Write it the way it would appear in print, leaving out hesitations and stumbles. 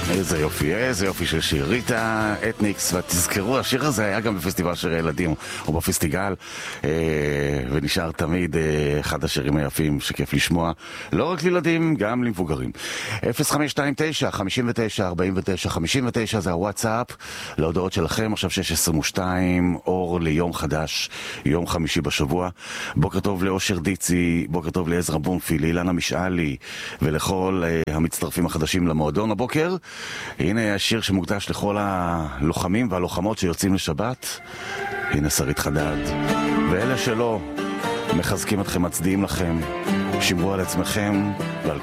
איזה יופי של שיר. ריטה אתניקס, ותזכרו, השיר הזה היה גם בפסטיבל שירי ילדים, או בפסטיגל, ונשאר תמיד אחד השירים היפים שכיף לשמוע, לא רק לילדים, גם למבוגרים. 0529 59 49 59 זה הוואטסאפ, להודעות שלכם, עכשיו 6:22, אור ליום חדש, יום חמישי בשבוע. בוקר טוב לאושר דיצי, בוקר טוב לעזרא בונפי, לאילנה משאלי, ולכל המצטרפים החדשים למועדון הבוקר. הנה השיר שמוקדש לכל הלוחמים והלוחמות שיוצאים לשבת. הנה שרית חדד. ואלה שלא, מחזקים אתכם, מצדיעים לכם. שמרו על עצמכם ועל